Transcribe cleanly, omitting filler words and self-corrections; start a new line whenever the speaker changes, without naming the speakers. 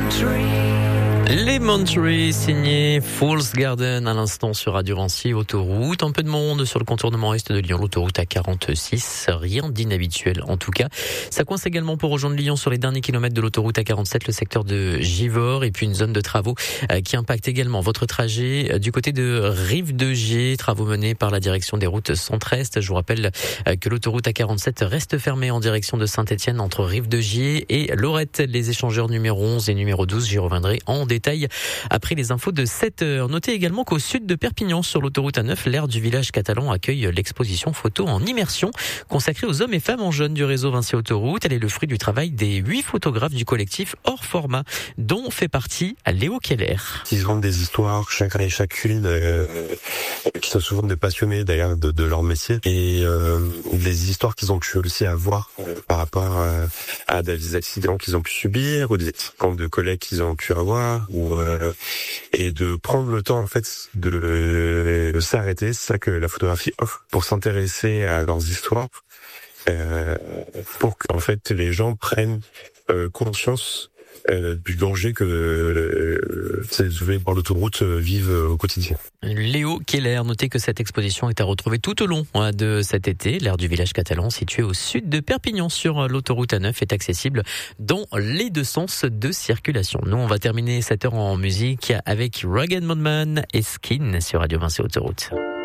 Lemon Tree, signé Fool's Garden à l'instant sur Radio Vinci, autoroute. Un peu de monde sur le contournement est de Lyon, l'autoroute A46. Rien d'inhabituel en tout cas. Ça coince également pour rejoindre Lyon sur les derniers kilomètres de l'autoroute A47, le secteur de Givors. Et puis une zone de travaux qui impacte également votre trajet du côté de Rive-de-Gier. Travaux menés par la direction des routes centre-est. Je vous rappelle que l'autoroute A47 reste fermée en direction de Saint-Étienne entre Rive-de-Gier et Lorette. Les échangeurs numéro 11 et numéro 12, j'y reviendrai en détail après les infos de 7h. Notez également qu'au sud de Perpignan, sur l'autoroute A9, l'aire du village catalan accueille l'exposition photo en immersion consacrée aux hommes et femmes en jeunes du réseau Vinci Autoroute. Elle est le fruit du travail des 8 photographes du collectif hors format, dont fait partie Léo Keller.
Ils vendent des histoires, chacun et chacune, qui sont souvent des passionnés d'ailleurs de leur métier, et des histoires qu'ils ont pu aussi avoir par rapport à des accidents qu'ils ont pu subir, ou des accidents de collègues qu'ils ont pu avoir, et de prendre le temps en fait de s'arrêter. C'est ça que la photographie offre, pour s'intéresser à leurs histoires, pour qu'en fait les gens prennent conscience du danger que ces ouvriers par l'autoroute vivent au quotidien.
Léo Keller, notez que cette exposition est à retrouver tout au long de cet été. L'aire du village catalan, situé au sud de Perpignan sur l'autoroute A9, est accessible dans les deux sens de circulation. Nous, on va terminer cette heure en musique avec Rugged Moodman et Skin sur Radio Vinci Autoroute.